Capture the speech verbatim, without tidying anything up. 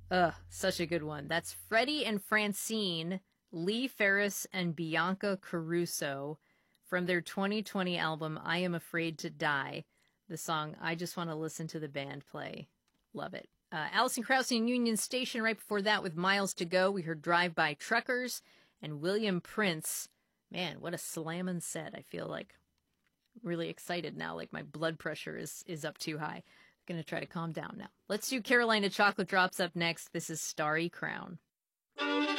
Ugh, such a good one. That's Freddie and Francine, Lee Ferris and Bianca Caruso from their twenty twenty album, I Am Afraid to Die. The song, I Just Want to Listen to the Band Play. Love it. Uh, Alison Krauss and Union Station right before that with Miles to Go. We heard Drive By Truckers and William Prince. Man, what a slammin' set. I feel like really excited now, like my blood pressure is, is up too high. Gonna try to calm down now. Let's do Carolina Chocolate Drops up next. This is Starry Crown.